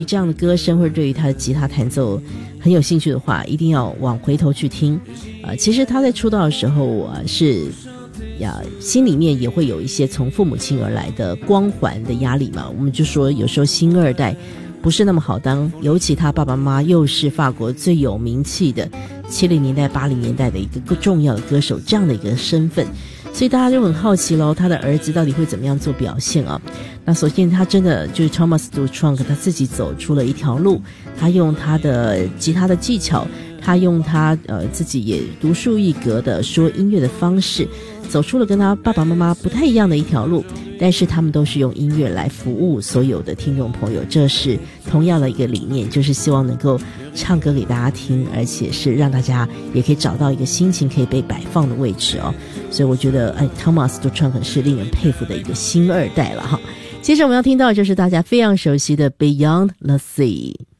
这样的歌声或者对于他的吉他弹奏很有兴趣的话，一定要往回头去听。其实他在出道的时候是心里面也会有一些从父母亲而来的光环的压力嘛。我们就说有时候星二代不是那么好当，尤其他爸爸妈妈又是法国最有名气的70年代80年代的一个重要的歌手，这样的一个身份，所以大家就很好奇咯，他的儿子到底会怎么样做表现啊？那首先他真的就是 Thomas Dutronc 他自己走出了一条路，他用他的吉他的技巧，他用他自己也独树一格的说音乐的方式，走出了跟他爸爸妈妈不太一样的一条路，但是他们都是用音乐来服务所有的听众朋友，这是同样的一个理念，就是希望能够唱歌给大家听，而且是让大家也可以找到一个心情可以被摆放的位置哦。所以我觉得Thomas Dutronc是令人佩服的一个星二代了哈。接着我们要听到的就是大家非常熟悉的 Beyond the Sea。